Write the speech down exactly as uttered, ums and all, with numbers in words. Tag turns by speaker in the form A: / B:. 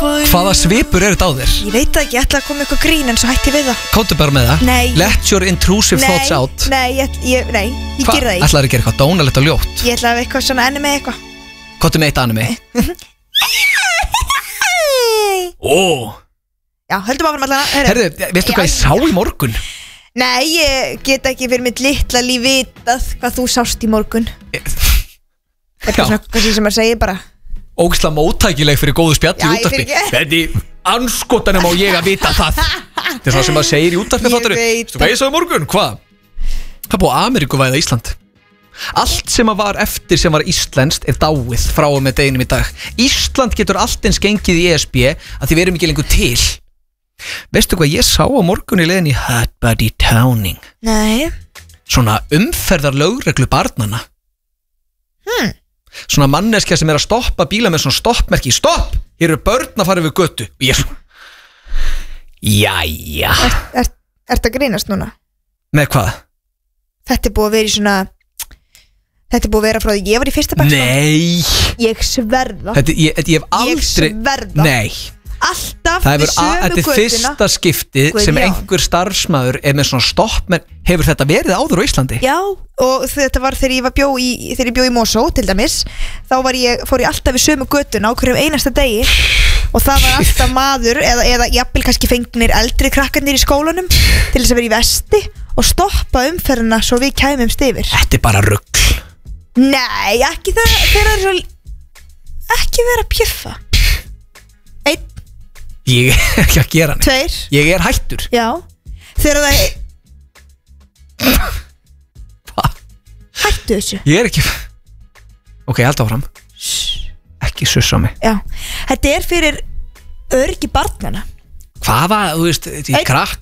A: Hvaða svipur er þetta á þér?
B: Ég veit það ekki, ég ætla að koma eitthvað grín en svo hætti ég við það.
A: Kóttu bara með það.
B: Nei.
A: Let your intrusive
B: Nei,
A: thoughts out.
B: nei, ég, ég, nei, ég
A: Hva?
B: ger það ekki.
A: Ætlaðu að gera eitthvað dónalegt og ljótt?
B: Ég ætla að hafa eitthvað svona enni með eitthvað.
A: Kóttu með eitt anime. Ó.
B: Já, höldum áfram alltaf.
A: Herðu, veistu hvað ég sá í morgun?
B: Nei, ég get ekki fyrir mitt litla líf vitað hvað þú sást í morgun. Þetta er svona hvað sem maður segir bara.
A: Ógeðslega móttækileg fyrir góðu spjall
B: Já,
A: í
B: ég
A: útvarpi.
B: fyrirgef.
A: Þetta anskotanum á ég að vita það. Þetta er svona sem maður segir í útvarpi.
B: Ég
A: fattarðu?
B: veit
A: Veistu hvað ég sá í morgun? Hvað? Það er búið Ameríkuvæða Ísland. Allt sem að var eftir sem var íslenskt er dáið frá og með deginum í dag. Ísland getur allt eins gengið í E S B að því við erum ekki lengur til. Veistu hvað ég sá á morgun í leiðin í Hot Body Towning?
B: Nei.
A: Svona umferðar lögreglu barnana.
B: Hmm.
A: Svona manneskja sem er að stoppa bíla með svona stoppmerki. Stopp! Hér eru börn að fara við götu. Og ég er svona Jæja.
B: Er, er, Ertu að grínast núna?
A: Með hvað?
B: Þetta er búið að vera í svona Þetta er búið að vera frá því ég var í fyrsta bekk.
A: Nei.
B: Ég sverða.
A: Þetta, ég, ég hef aldrei
B: Ég sverða.
A: Nei.
B: Alltaf
A: Það
B: við
A: hefur a-
B: sömu
A: Þetta er
B: götuna.
A: fyrsta skiptið sem
B: Guðjón.
A: einhver starfsmaður er með svona stopp með, hefur þetta verið áður á Íslandi?
B: Já, og þetta var þegar ég var bjó í þegar ég bjó í Mosó til dæmis, þá var ég fór ég alltaf við sömu götuna á hverjum einasta degi og það var alltaf maður eða, eða jafnvel kannski fengnir eldri krakkarnir í skólanum til þess að vera í vesti og stoppa umferðina svo við kæmumst yfir.
A: Þetta er bara rugl.
B: Nei, ekki það þegar það er svo ekki vera að pjuffa. Einn,
A: Ég er ekki að gera neitt.
B: tveir,
A: Ég er hættur.
B: já. Þegar það
A: Hva?
B: hættu þessu.
A: Ég er ekki Ok, held áfram. Ekki sussa mig.
B: Já, þetta er fyrir öryggi barnana.
A: Hvaða, þú veist, því
B: Einn.
A: krakk